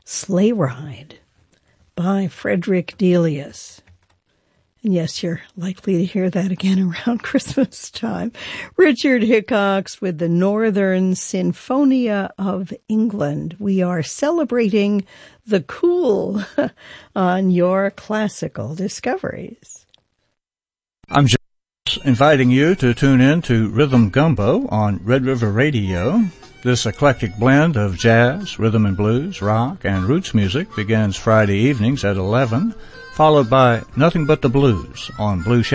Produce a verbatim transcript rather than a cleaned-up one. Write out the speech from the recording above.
Sleigh Ride by Frederick Delius. And yes, you're likely to hear that again around Christmas time. Richard Hickox with the Northern Sinfonia of England. We are celebrating the cool on your classical discoveries. I'm just inviting you to tune in to Rhythm Gumbo on Red River Radio. This eclectic blend of jazz, rhythm and blues, rock, and roots music begins Friday evenings at eleven, followed by Nothing But the Blues on Blue Shadow.